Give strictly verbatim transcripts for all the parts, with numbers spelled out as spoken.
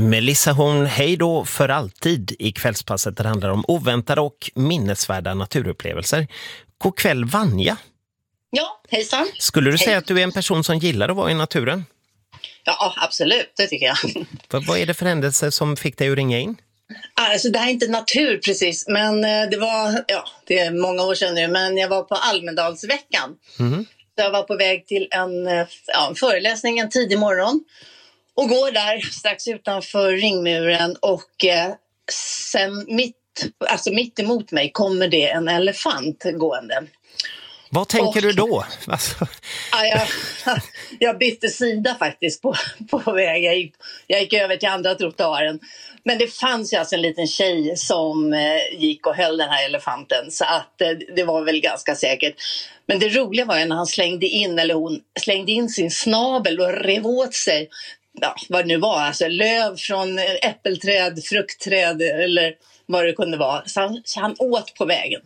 Melissa Horn, hej då för alltid i kvällspasset där det handlar om oväntade och minnesvärda naturupplevelser. God kväll Vanja. Ja, hejsan. Skulle du Hej. säga att du är en person som gillar att vara i naturen? Ja, absolut, det tycker jag. Vad, vad är det för händelse som fick dig att ringa in? Alltså det här är inte natur precis, men det var, ja, det är många år sedan nu, men jag var på Almedalsveckan. Mm. Så jag var på väg till en, ja, en föreläsning en tidig morgon och går där strax utanför ringmuren och eh, sen mitt, alltså mitt emot mig kommer det en elefant gående. Vad tänker och, du då? Alltså. Ja, jag, jag bytte sida faktiskt på, på väg. Jag gick, jag gick över till andra trottoaren. Men det fanns ju alltså en liten tjej som eh, gick och höll den här elefanten. Så att eh, det var väl ganska säkert. Men det roliga var ju när han slängde in, eller hon slängde in sin snabel och rev åt sig. Ja, vad det nu var, alltså löv från äppelträd, fruktträd eller vad det kunde vara. Så han, så han åt på vägen.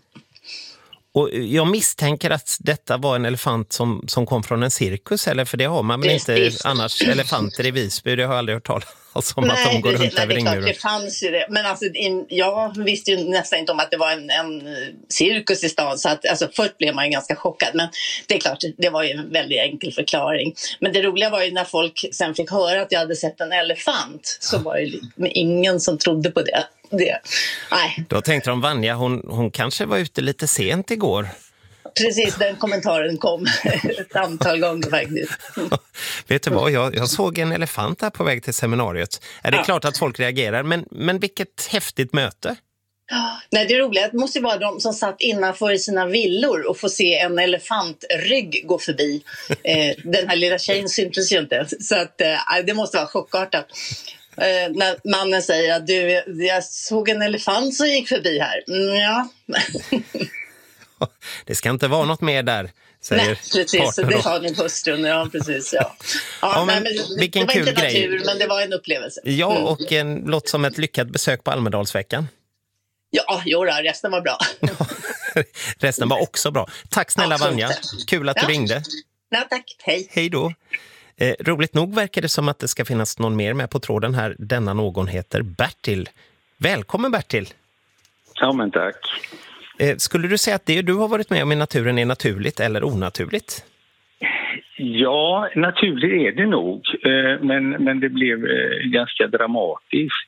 Och jag misstänker att detta var en elefant som, som kom från en cirkus, eller för det har man väl inte visst. Annars elefanter i Visby, det har jag aldrig hört talas om. Nej, att de går det, runt nej, över det är klart, ringmuren. det fanns ju det. Men alltså, in, jag visste ju nästan inte om att det var en, en cirkus i stan, så att, alltså, först blev man ju ganska chockad. Men det är klart, det var ju en väldigt enkel förklaring. Men det roliga var ju när folk sen fick höra att jag hade sett en elefant, så var det liksom ingen som trodde på det. det. Nej. Då tänkte de, Vanja, hon, hon kanske var ute lite sent igår. Precis, den kommentaren kom ett antal gånger faktiskt. Vet du vad, jag, jag såg en elefant här på väg till seminariet. Är det Ja. klart att folk reagerar, men, men vilket häftigt möte. Nej, det roliga det måste ju vara de som satt innanför i sina villor och får se en elefantrygg gå förbi. Eh, den här lilla tjejen syntes ju inte, så att, eh, det måste vara chockartat. Eh, när mannen säger att du, jag såg en elefant som gick förbi här. Mm, ja. Det ska inte vara något mer där, säger Nej, precis, så det har din hustrun. Ja, precis, ja. Ja, ja, men, nej, men vilken det var kul inte grej. natur, men det var en upplevelse. Ja, Mm. och en låt som ett lyckat besök på Almedalsveckan. Ja, jo då, resten var bra. Resten var också bra. Tack snälla Ja, Vanja, kul att ja. du ringde. Nej, tack, hej. Hej då. Eh, roligt nog verkar det som att det ska finnas någon mer med på tråden här. Denna någon heter Bertil. Välkommen Bertil. Ja, men tack. Eh, skulle du säga att det du har varit med om i naturen är naturligt eller onaturligt? Ja, naturligt är det nog, eh, men, men det blev eh, ganska dramatiskt.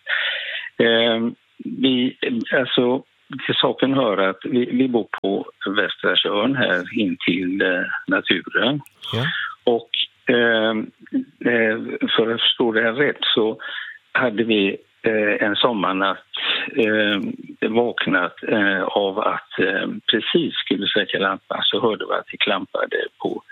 Eh, vi, alltså, till saken hör att vi, vi bor på Västra Tjörn här in till eh, naturen. Ja. Och eh, för att förstå det här rätt så hade vi eh, en sommarnatt eh, vaknat eh, av att eh, precis skulle släcka lampan, så hörde vi att det klampade på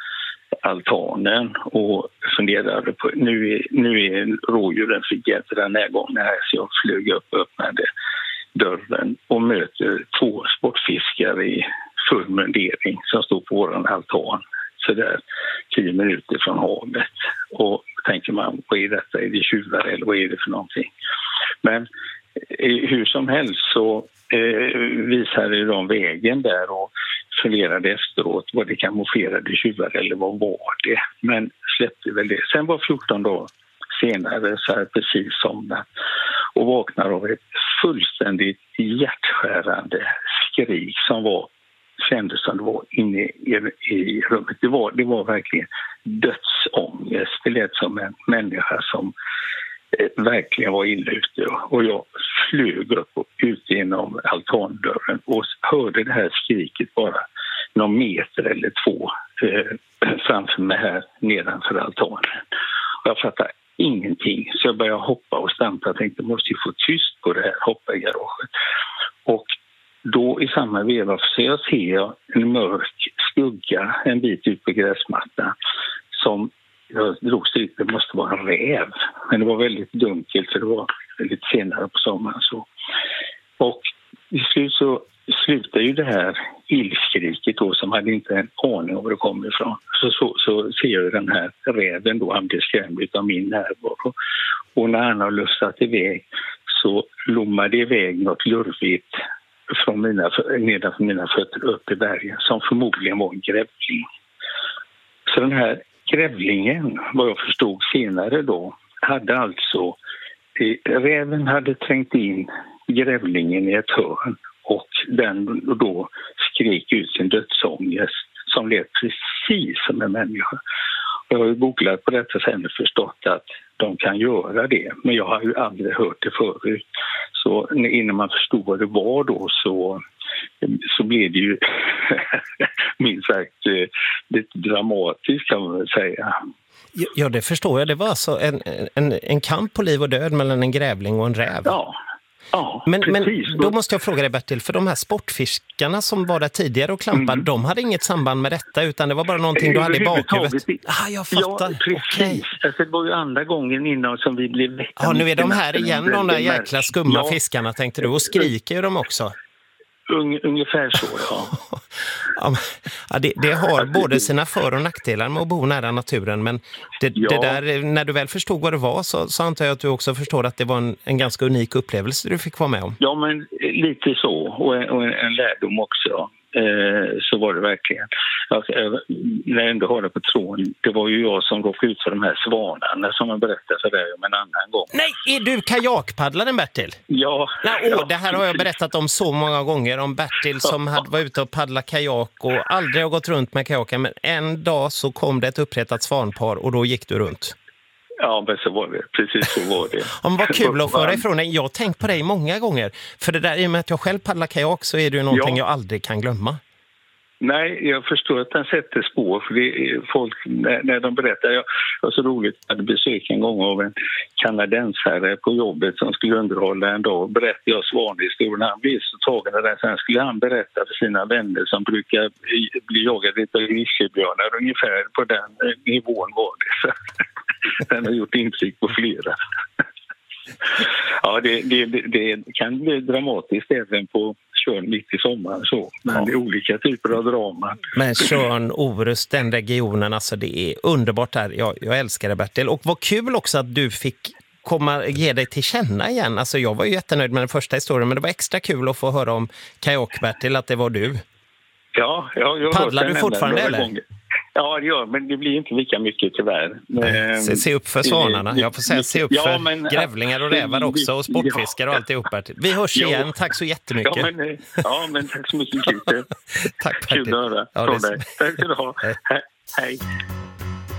altanen och funderade på nu är, nu är rådjuren för jädra närgångna här, så jag flög upp och öppnade dörren och möter två sportfiskare i full mundering som står på våran altan så där tio minuter från havet. Och tänker man, vad är detta? Är det tjuvar eller vad är det för någonting? Men eh, hur som helst så eh, visade de vägen där och funderade efteråt vad det kamouflerade tjuvar eller vad var det. Men släppte väl det. Sen var fjorton dagar senare så här precis somnat och vaknar av ett fullständigt hjärtskärande skrik som var, kändes som det var inne i, i rummet. Det var, det var verkligen dödsångest. Det lät som en människa som eh, verkligen var illa ute. Och jag flög upp och ut genom altandörren och hörde det här skriket bara någon meter eller två eh, framför mig här nedanför altanen. Och jag fattade ingenting, så jag började hoppa och stampa. Jag tänkte, måste ju få tyst på det här, hoppa i garaget. Och då i samma veva så jag ser jag en mörk skugga en bit ut på gräsmattan som jag drog strikt, det måste vara en räv. Men det var väldigt dunkelt för det var lite senare på sommaren. Så. Och i slut så slutar ju det här illskriket då, som hade inte en aning om var det kommer ifrån. Så, så, så ser jag den här räven då, han blir skrämd av min närvaro. Och när han har lustat iväg så lommar det iväg något lurvigt från mina, nedanför mina fötter upp i bergen som förmodligen var en grävling. Så den här grävlingen, vad jag förstod senare då, hade alltså räven hade trängt in grävlingen i ett hörn och den då skrek ut sin dödsångest som lät precis som en människa. Jag har ju googlat på detta sen och förstått att de kan göra det, men jag har ju aldrig hört det förut. Så innan man förstod vad det var då så, så blev det ju minst sagt lite dramatiskt kan man väl säga. Ja, det förstår jag. Det var alltså en, en, en kamp på liv och död mellan en grävling och en räv. Ja. Ja, men, men precis. Då måste jag fråga dig, Bertil, för de här sportfiskarna som var där tidigare och klampade, mm. de hade inget samband med detta utan det var bara någonting du hade i bakhuvudet. Ah, jag fattar. Ja, precis. Okay. Alltså, det var ju andra gången innan som vi blev väckta. Ja, nu är de här igen, de där jäkla skumma ja. fiskarna, tänkte du, och skriker ju de också. Ungefär så, ja. ja det, det har både sina för- och nackdelar med att bo nära naturen, men det, ja. det där, när du väl förstod vad det var så, så antar jag att du också förstår att det var en, en ganska unik upplevelse du fick vara med om. Ja, men lite så, och en, och en lärdom också. Eh, så var det verkligen. Alltså, när jag ändå har det på tråden, det var ju jag som råkade ut för de här svanarna som jag berättade för dig om en annan gång. Nej, är du kajakpaddlaren, Bertil? Ja. Nej, åh, ja. Det här har jag berättat om så många gånger, om Bertil som hade var ute och paddla kajak och aldrig har gått runt med kajaken, men en dag så kom det ett upprättat svanpar och då gick du runt. Ja, men så var det. Precis så var det. Om vad kul att föra ifrån dig. Jag har tänkt på dig många gånger. För det där, i och med att jag själv paddlar kajak så är det ju någonting ja. jag aldrig kan glömma. Nej, jag förstår att den sätter spår. För det är folk, när, när de berättar, jag var så roligt att jag hade besök en gång av en kanadensare på jobbet som skulle underhålla en dag. Berättade jag svanhistorien. Han blev så tagen av den. Sen skulle han berätta för sina vänner som brukar bli jagade av grizzlybjörnar. Ungefär på den nivån var det. Den har gjort intryck på flera. Ja, det, det, det kan bli dramatiskt även på Tjörn mitt i sommaren. Så. Men ja. det är olika typer av drama. Men Tjörn, Orust, den regionen, alltså det är underbart där. Jag, jag älskar det, Bertil. Och vad kul också att du fick komma, ge dig till känna igen. Alltså jag var ju jättenöjd med den första historien, men det var extra kul att få höra om kajak, Bertil, att det var du. Ja, ja jag paddlar du fortfarande eller? Gånger. Ja, det gör, men det blir inte lika mycket tyvärr. Nej, se, se upp för svanarna. Jag får säga se upp ja, för men, grävlingar och rävar också och sportfiskar och alltihop. Vi hörs ja. igen. Tack så jättemycket. Ja, men, ja, men tack så mycket. Tack, Bertil. Kul att höra ja, från dig. Tack ska du ha. Hej. Hej.